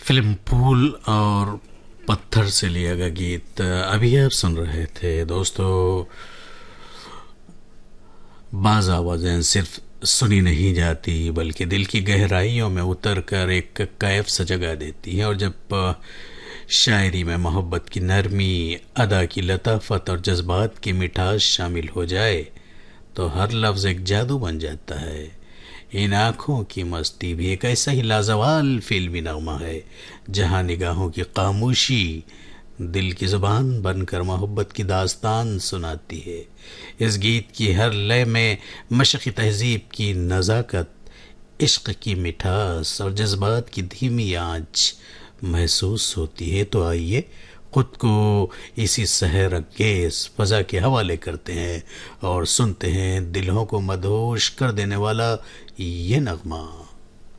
Film फूल और पत्थर से लिया गया गीत अभी आप सुन रहे थे दोस्तों। बाज आवाज़ें सिर्फ सुनी नहीं जाती बल्कि दिल की गहराइयों में उतर कर एक कैफ सा जगा देती है। और जब शायरी में मोहब्बत की नरमी, अदा की लताफत और जज्बात की मिठास शामिल हो जाए तो हर लफ्ज़ एक जादू बन जाता है। इन आँखों की मस्ती भी एक ऐसा ही लाजवाल फिल्मी नगमा है जहाँ निगाहों की खामोशी दिल की ज़ुबान बनकर मोहब्बत की दास्तान सुनाती है। इस गीत की हर लय में मशक़ी तहज़ीब की नज़ाकत, इश्क की मिठास और जज्बात की धीमी आँच महसूस होती है। तो आइए खुद को इसी सहर अंगेज़ फ़ज़ा के हवाले करते हैं और सुनते हैं दिलों को मदहोश कर देने वाला ये नगमा।